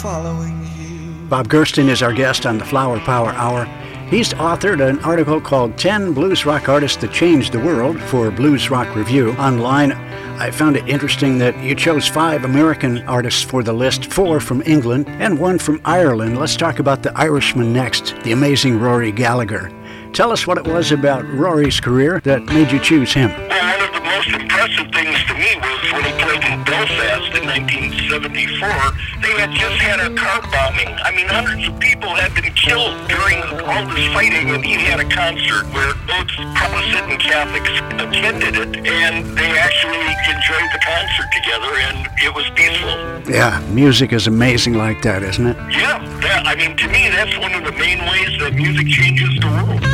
following you. Bob Gersten is our guest on the Flower Power Hour. He's authored an article called 10 Blues Rock Artists That Changed the World for Blues Rock Review online. I found it interesting that you chose 5 American artists for the list, 4 from England and 1 from Ireland. Let's talk about the Irishman next, the amazing Rory Gallagher. Tell us what it was about Rory's career that made you choose him. Well, one of the most impressive things to me was when he played in Belfast in 1974. They had just had a car bombing. I mean, hundreds of people had been killed during all this fighting, and he had a concert where both Protestant and Catholics attended it, and they actually enjoyed the concert together, and it was peaceful. Yeah, music is amazing like that, isn't it? Yeah, I mean, to me, that's one of the main ways that music changes the world.